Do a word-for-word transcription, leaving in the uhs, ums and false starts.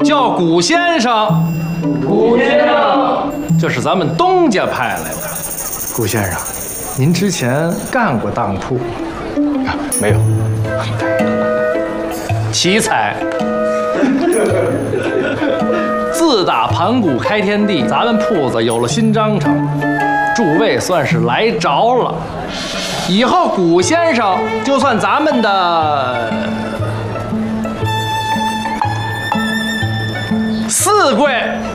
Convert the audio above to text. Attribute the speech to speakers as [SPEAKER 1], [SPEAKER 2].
[SPEAKER 1] 叫古先生。
[SPEAKER 2] 古先生，
[SPEAKER 1] 这是咱们东家派来的。古先生，您之前干过当铺？
[SPEAKER 3] 啊、没有。
[SPEAKER 1] 奇才。自打盘古开天地，咱们铺子有了新章程，诸位算是来着了。以后古先生就算咱们的四贵。